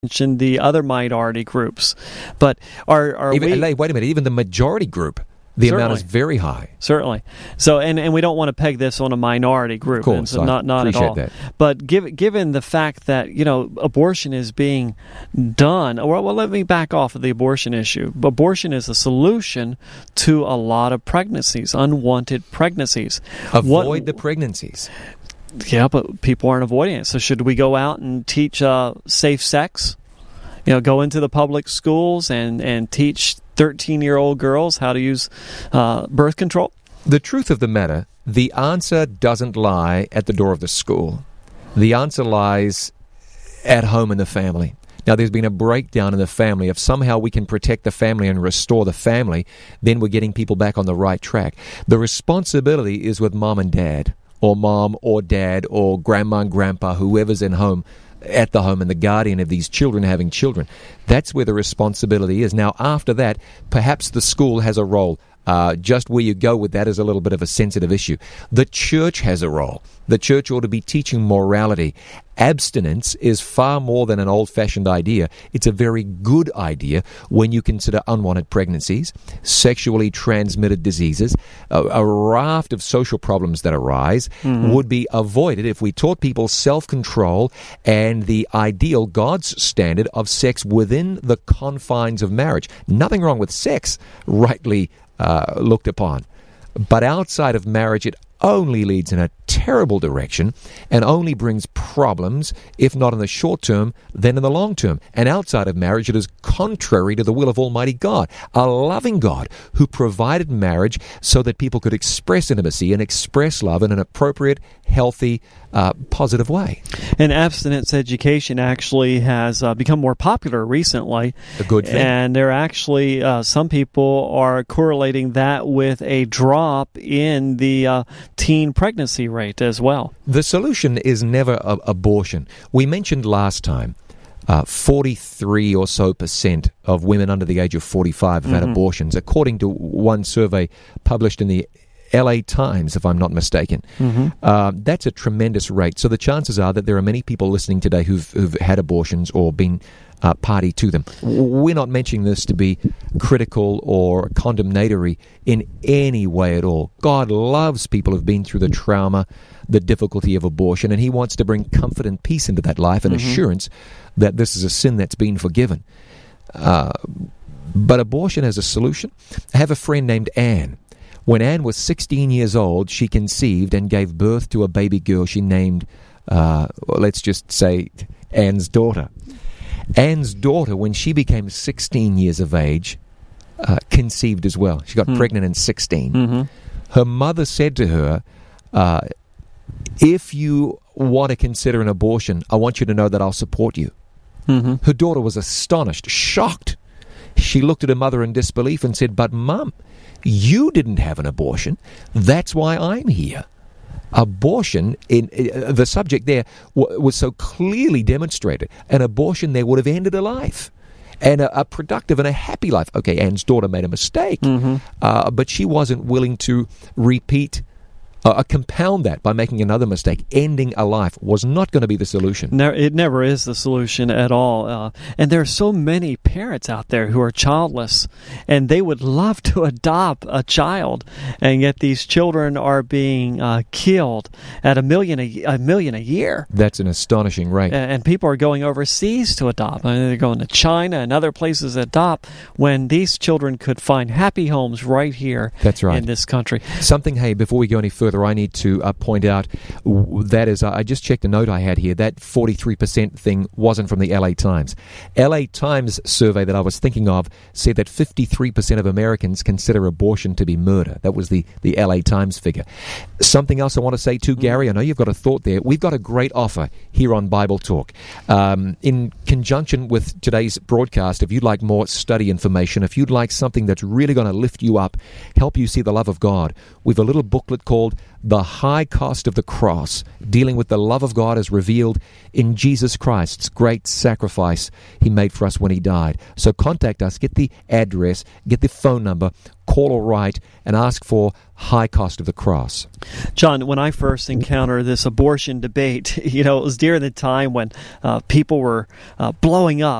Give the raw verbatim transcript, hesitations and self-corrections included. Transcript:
mention the other minority groups. But are, are even, we... Wait a minute, even the majority group, the Certainly. amount is very high. Certainly. So, and, and we don't want to peg this on a minority group. Of course, and so I not, not appreciate at all. that. But give, given the fact that, you know, abortion is being done, well, well, let me back off of the abortion issue. Abortion is a solution to a lot of pregnancies, unwanted pregnancies. Avoid What, the pregnancies. Yeah, but people aren't avoiding it. So should we go out and teach uh, safe sex? You know, go into the public schools and, and teach thirteen-year-old girls how to use uh, birth control? The truth of the matter, the answer doesn't lie at the door of the school. The answer lies at home in the family. Now, there's been a breakdown in the family. If somehow we can protect the family and restore the family, then we're getting people back on the right track. The responsibility is with mom and dad, or mom or dad, or grandma and grandpa, whoever's in home, at the home, and the guardian of these children having children. That's where the responsibility is. Now, after that, perhaps the school has a role. Uh, just where you go with that is a little bit of a sensitive issue. The church has a role. The church ought to be teaching morality. Abstinence is far more than an old-fashioned idea. It's a very good idea when you consider unwanted pregnancies, sexually transmitted diseases, a, a raft of social problems that arise mm-hmm. would be avoided if we taught people self-control and the ideal, God's standard of sex within the confines of marriage. Nothing wrong with sex, rightly Uh, looked upon. But outside of marriage, it only leads in a terrible direction and only brings problems, if not in the short term, then in the long term. And outside of marriage, it is contrary to the will of Almighty God, a loving God who provided marriage so that people could express intimacy and express love in an appropriate, healthy, uh, positive way. And abstinence education actually has uh, become more popular recently. A good thing. And there are actually, uh, some people are correlating that with a drop in the uh, teen pregnancy rate as well. The solution is never a- abortion. We mentioned last time uh, forty-three or so percent of women under the age of forty-five have mm-hmm. had abortions, according to one survey published in the L A Times, if I'm not mistaken. Mm-hmm. Uh, that's a tremendous rate. So the chances are that there are many people listening today who've, who've had abortions or been uh, party to them. We're not mentioning this to be critical or condemnatory in any way at all. God loves people who've been through the trauma, the difficulty of abortion, and He wants to bring comfort and peace into that life and mm-hmm. assurance that this is a sin that's been forgiven. Uh, but abortion as a solution? I have a friend named Anne. When Anne was sixteen years old, she conceived and gave birth to a baby girl she named, uh, well, let's just say, Anne's daughter. Anne's daughter, when she became sixteen years of age, uh, conceived as well. She got mm. pregnant in sixteen. Mm-hmm. Her mother said to her, uh, if you want to consider an abortion, I want you to know that I'll support you. Mm-hmm. Her daughter was astonished, shocked. She looked at her mother in disbelief and said, but Mum, you didn't have an abortion. That's why I'm here. Abortion, in uh, the subject there w- was so clearly demonstrated. An abortion there would have ended a life, and a, a productive and a happy life. Okay, Anne's daughter made a mistake, mm-hmm. uh, but she wasn't willing to repeat Uh, compound that by making another mistake. Ending a life was not going to be the solution. No, it never is the solution at all. Uh, and there are so many parents out there who are childless, and they would love to adopt a child, and yet these children are being uh, killed at a million a, a million a year. That's an astonishing rate. And, and people are going overseas to adopt. I mean, they're going to China and other places to adopt when these children could find happy homes right here. That's right. In this country. Something, hey, before we go any further, I need to uh, point out w- that is, uh, I just checked a note I had here. That forty-three percent thing wasn't from the L A Times. L A Times survey that I was thinking of said that fifty-three percent of Americans consider abortion to be murder. That was the, the L A Times figure. Something else I want to say too, Gary, I know you've got a thought there. We've got a great offer here on Bible Talk. Um, in conjunction with today's broadcast, if you'd like more study information, if you'd like something that's really going to lift you up, help you see the love of God, we've a little booklet called the high cost of the cross, dealing with the love of God as revealed in Jesus Christ's great sacrifice he made for us when he died. So contact us, get the address, get the phone number, call or write, and ask for high cost of the cross. John, when I first encountered this abortion debate, you know, it was during the time when uh, people were uh, blowing up